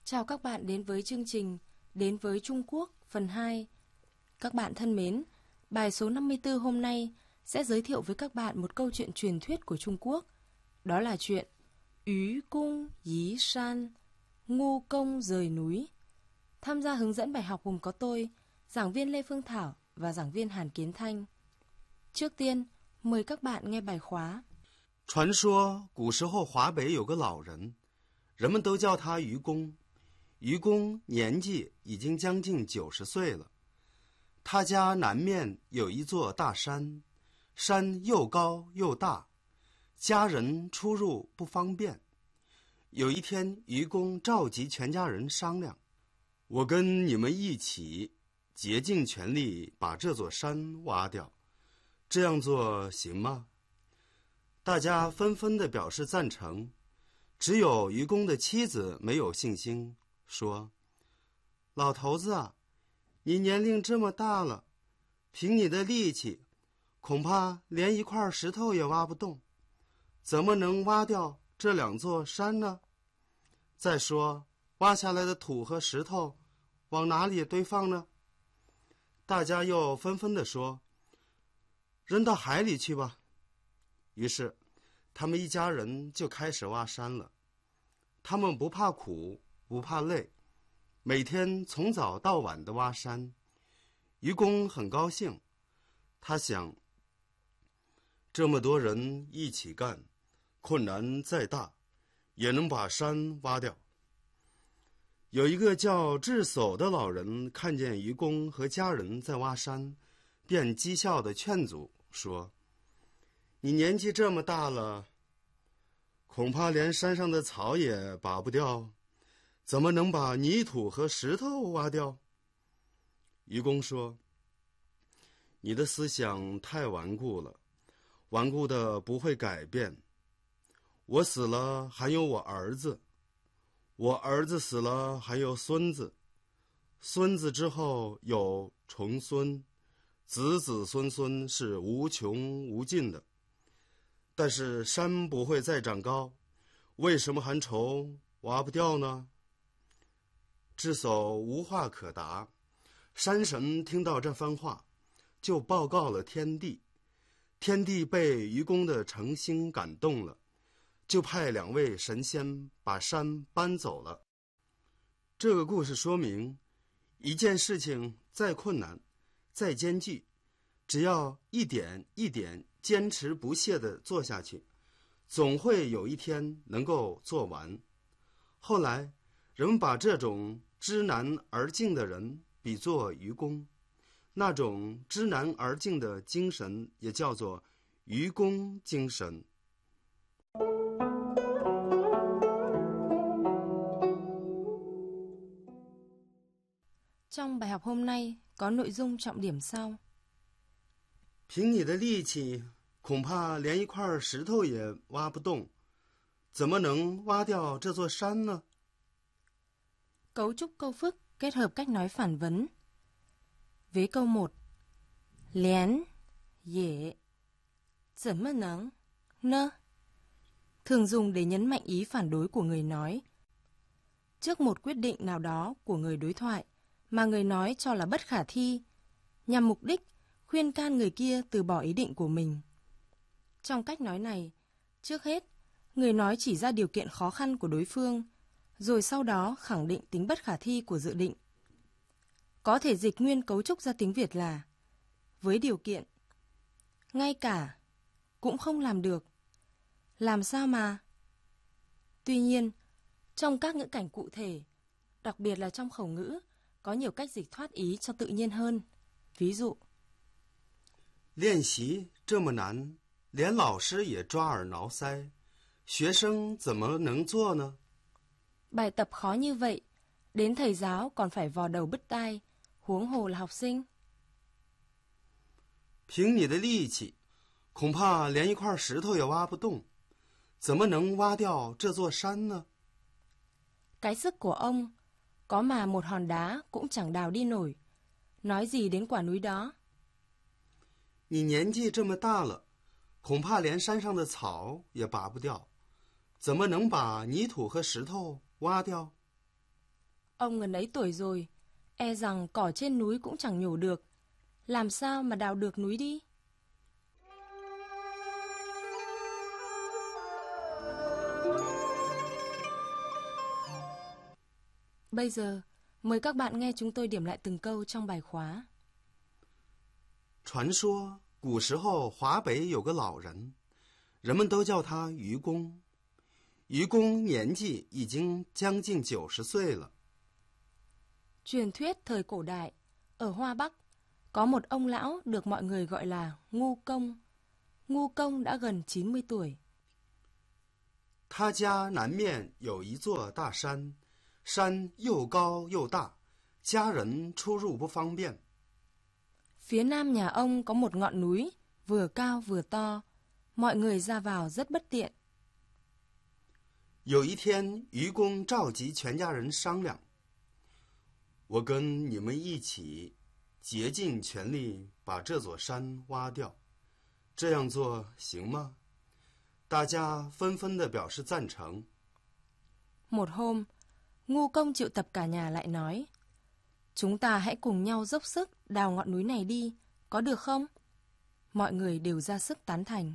Chào các bạn đến với chương trình Đến với Trung Quốc phần 2. Các bạn thân mến, bài số 54 hôm nay sẽ giới thiệu với các bạn một câu chuyện truyền thuyết của Trung Quốc. Đó là chuyện Ú Cung Dí San, Ngu Công Rời Núi. Tham gia hướng dẫn bài học gồm có tôi, giảng viên Lê Phương Thảo và giảng viên Hàn Kiến Thanh. Trước tiên, mời các bạn nghe bài khóa. 传说古时候华北有个老人，人们都叫他愚公。愚公年纪已经将近90岁了，他家南面有一座大山，山又高又大，家人出入不方便。有一天，愚公召集全家人商量：“我跟你们一起，竭尽全力把这座山挖掉，这样做行吗？”大家纷纷地表示赞成，只有愚公的妻子没有信心，说：“老头子啊，你年龄这么大了，凭你的力气，恐怕连一块石头也挖不动，怎么能挖掉这2座山呢？再说，挖下来的土和石头往哪里堆放呢？”大家又纷纷地说：“扔到海里去吧。”于是，他们一家人就开始挖山了。他们不怕苦，不怕累，每天从早到晚的挖山。愚公很高兴，他想，这么多人一起干，困难再大，也能把山挖掉。有一个叫智叟的老人看见愚公和家人在挖山，便讥笑地劝阻说：“你年纪这么大了，恐怕连山上的草也拔不掉，怎么能把泥土和石头挖掉？”愚公说：“你的思想太顽固了，顽固的不会改变。我死了还有我儿子，我儿子死了还有孙子，孙子之后有重孙，子子孙孙是无穷无尽的。但是山不会再长高，为什么还愁挖不掉呢？”智叟无话可答。山神听到这番话，就报告了天帝。天帝被愚公的诚心感动了，就派2位神仙把山搬走了。这个故事说明，一件事情再困难、再艰巨，只要一点一点坚持不懈地做下去，总会有一天能够做完。后来，人们把这种知难而进的人比作愚公，那种知难而进的精神也叫做愚公精神。 Trong bài học hôm nay có nội dung trọng điểm sau. 凭你的力气，恐怕连一块石头也挖不动，怎么能挖掉这座山呢？ Cấu trúc câu phức kết hợp cách nói phản vấn. Vế câu 1: Lén, dễ, 怎么能, nơ, thường dùng để nhấn mạnh ý phản đối của người nói. Trước một quyết định nào đó của người đối thoại mà người nói cho là bất khả thi, nhằm mục đích khuyên can người kia từ bỏ ý định của mình. Trong cách nói này, trước hết, người nói chỉ ra điều kiện khó khăn của đối phương, rồi sau đó khẳng định tính bất khả thi của dự định. Có thể dịch nguyên cấu trúc ra tiếng Việt là với điều kiện, ngay cả, cũng không làm được, làm sao mà. Tuy nhiên, trong các ngữ cảnh cụ thể, đặc biệt là trong khẩu ngữ, có nhiều cách dịch thoát ý cho tự nhiên hơn. Ví dụ, 练习这么难，连老师也抓耳挠腮，学生怎么能做呢？ bài tập khó như vậy, đến thầy giáo còn phải vò đầu bứt tai, huống hồ là học sinh. 凭你的力气，恐怕连一块石头也挖不动，怎么能挖掉这座山呢？ Cái sức của ông, có mà một hòn đá cũng chẳng đào đi nổi. Nói gì đến quả núi đó? 你年纪这么大了，恐怕连山上的草也拔不掉，怎么能把泥土和石头挖掉？ Ông ngần ấy tuổi rồi, e rằng cỏ trên núi cũng chẳng nhổ được. Làm sao mà đào được núi đi? Bây giờ, mời các bạn nghe chúng tôi điểm lại từng câu trong bài khóa. 传说古时候华北有个老人，人们都叫他愚公。愚公年纪已经将近90岁了。 Truyền thuyết thời cổ đại, ở Hoa Bắc, có một ông lão được mọi người gọi là Ngu Công. Ngu Công đã gần 90 tuổi. 他家南面有一座大山，山又高又大，家人出入不方便。 Phía nam nhà ông có một ngọn núi, vừa cao vừa to. Mọi người ra vào rất bất tiện. 有一天，愚公召集全家人商量：“我跟你们一起，竭尽全力把这座山挖掉，这样做行吗？” 大家纷纷地表示赞成。 Một hôm, Ngu Công triệu tập cả nhà lại nói: Chúng ta hãy cùng nhau dốc sức đào ngọn núi này đi, có được không? Mọi người đều ra sức tán thành.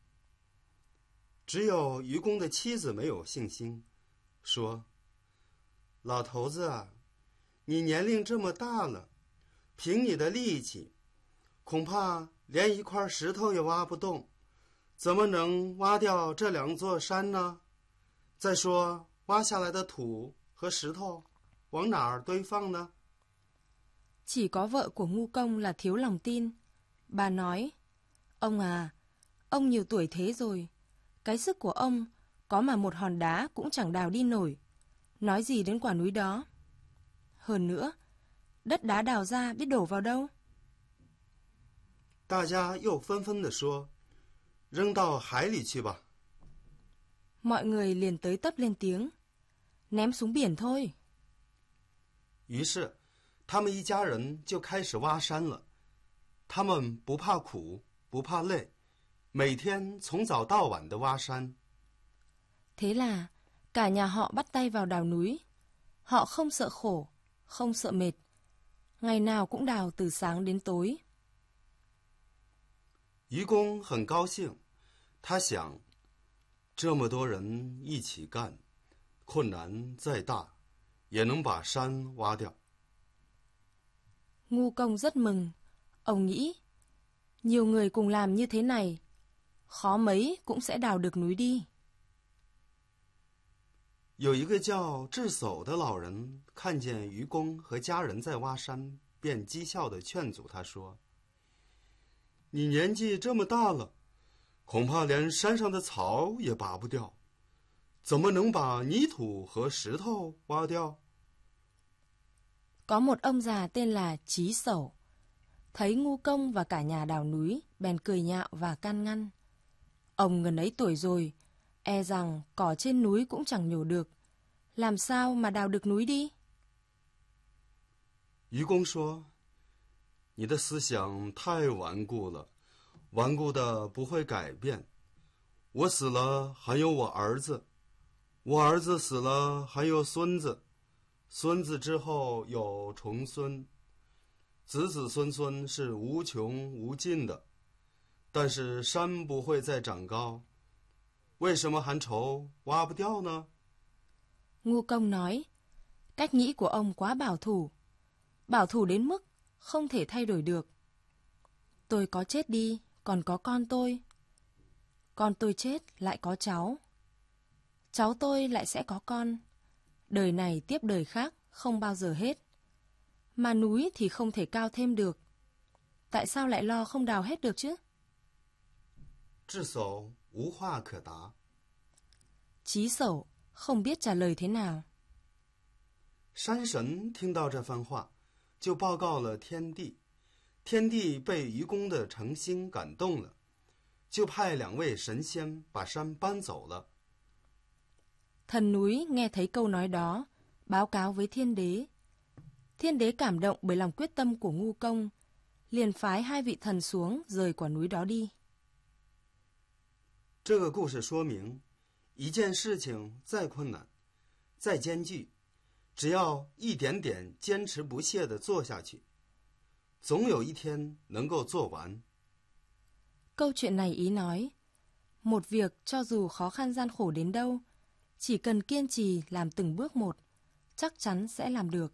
只有愚公的妻子没有信心，说：“老头子啊，你年龄这么大了，凭你的力气，恐怕连一块石头也挖不动，怎么能挖掉这2座山呢？再说，挖下来的土和石头往哪儿堆放呢？” Chỉ có vợ của Ngu Công là thiếu lòng tin. Bà nói: Ông à, ông nhiều tuổi thế rồi, cái sức của ông có mà một hòn đá cũng chẳng đào đi nổi, nói gì đến quả núi đó. Hơn nữa, đất đá đào ra biết đổ vào đâu? 大家又纷纷地说：“扔到海里去吧。” Mọi người liền tới tấp lên tiếng: Ném xuống biển thôi. 于是，他们一家人就开始挖山了。他们不怕苦，不怕累，每天从早到晚的挖山。 Thế là cả nhà họ bắt tay vào đào núi. Họ không sợ khổ, không sợ mệt. Ngày nào cũng đào từ sáng đến tối. 愚公很高兴，他想，这么多人一起干，困难再大，也能把山挖掉。 Ngu Công rất mừng. Ông nghĩ, nhiều người cùng làm như thế này, khó mấy cũng sẽ đào được núi đi. 有一个叫智叟的老人看见愚公和家人在挖山，便讥笑地劝阻他说：“你年纪这么大了，恐怕连山上的草也拔不掉，怎么能把泥土和石头挖掉？” Có một ông già tên là Trí Sẩu. Thấy Ngu Công và cả nhà đào núi, bèn cười nhạo và can ngăn. Ông gần ấy tuổi rồi, e rằng cỏ trên núi cũng chẳng nhổ được. Làm sao mà đào được núi đi? 愚公说：“你的思想太顽固了，顽固的不会改变。我死了还有我儿子，我儿子死了还有孙子，孙子之后有重孙，子子孙孙是无穷无尽的。但是山不会再长高，为什么还愁挖不掉呢？” Ngu Công nói, cách nghĩ của ông quá bảo thủ đến mức không thể thay đổi được. Tôi có chết đi, còn có con tôi chết lại có cháu tôi lại sẽ có con, đời này tiếp đời khác không bao giờ hết. Mà núi thì không thể cao thêm được, tại sao lại lo không đào hết được chứ? 智叟无话可答。 Trí Sẩu không biết trả lời thế nào. 山神听到这番话，就报告了天帝。天帝被愚公的诚心感动了，就派2位神仙把山搬走了。 Thần núi nghe thấy câu nói đó, báo cáo với thiên đế. Thiên đế cảm động bởi lòng quyết tâm của Ngu Công, liền phái 2 vị thần xuống rời quả núi đó đi. 这个故事说明，一件事情再困难、再艰巨， 只要一點點堅持不懈地做下去，總有一天能夠做完。 Câu chuyện này ý nói, một việc cho dù khó khăn gian khổ đến đâu, chỉ cần kiên trì làm từng bước một, chắc chắn sẽ làm được.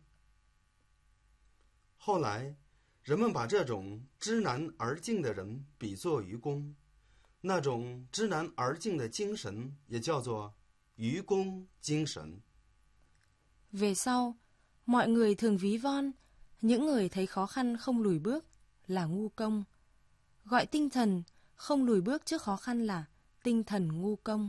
後來，人們把這種知難而進的人比作愚公，那種知難而進的精神也叫做愚公精神。 Về sau, mọi người thường ví von những người thấy khó khăn không lùi bước là ngu công, gọi tinh thần không lùi bước trước khó khăn là tinh thần ngu công.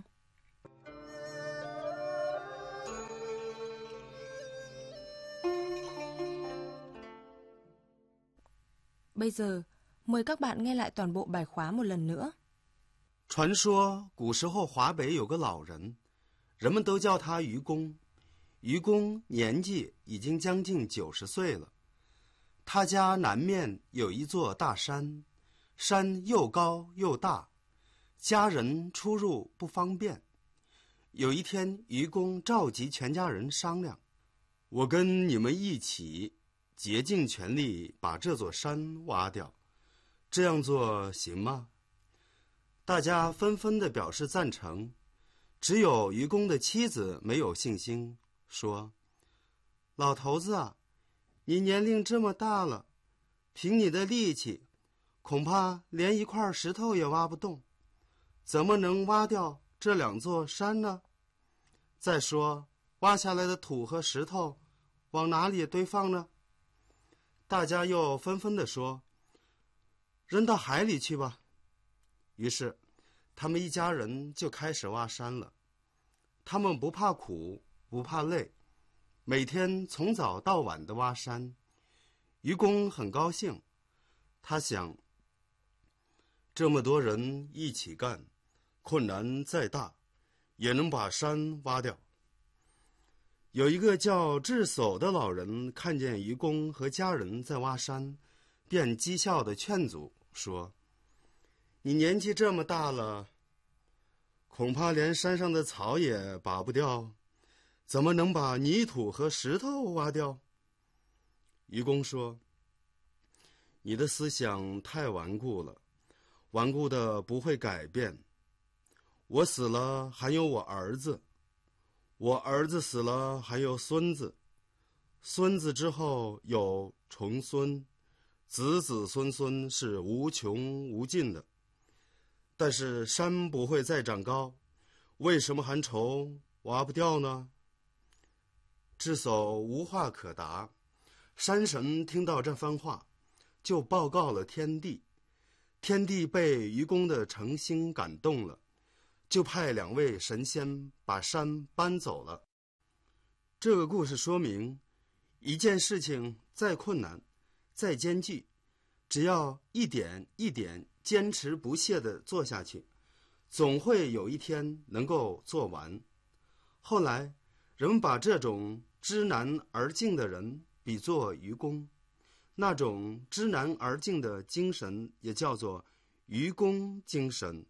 Bây giờ, mời các bạn nghe lại toàn bộ bài khóa một lần nữa. 傳說古時候華北有個老人，人們都叫他愚公。愚公年紀已經將近90歲了，他家南面有一座大山，山又高又大，家人出入不方便。有一天，愚公召集全家人商量，我跟你們一起竭盡全力把這座山挖掉，這樣做行嗎？大家紛紛地表示贊成，只有愚公的妻子沒有信心，說：老頭子啊，你年齡這麼大了，憑你的力氣，恐怕連一塊石頭也挖不動，怎麼能挖掉這兩座山呢？再說，挖下來的土和石頭往哪裡堆放呢？大家又紛紛地說：扔到海裡去吧。於是，他們一家人就開始挖山了。他們不怕苦，不怕累，每天從早到晚的挖山。愚公很高興，他想，這麼多人一起幹，困難再大，也能把山挖掉。有一個叫智叟的老人看見愚公和家人在挖山，便譏笑地勸阻說：你年紀這麼大了，恐怕連山上的草也拔不掉，怎麼能把泥土和石頭挖掉？愚公說：你的思想太頑固了，頑固的不會改變。我死了還有我兒子，我兒子死了還有孫子，孫子之後有重孫，子子孫孫是無窮無盡的。但是山不會再長高，為什麼還愁挖不掉呢？智叟無話可答。山神聽到這番話，就報告了天帝。天帝被愚公的誠心感動了，就派兩位神仙把山搬走了。這個故事說明，一件事情再困難、再艱巨，只要一點一點堅持不懈地做下去，總會有一天能夠做完。後來，人們把這種知難而進的人比作愚公，那種知難而進的精神也叫做愚公精神。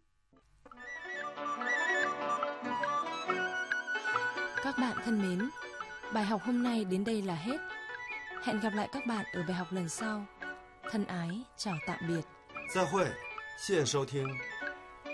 Các bạn thân mến, bài học hôm nay đến đây là hết. Hẹn gặp lại các bạn ở bài học lần sau. Thân ái, chào tạm biệt. 再會，謝謝收聽。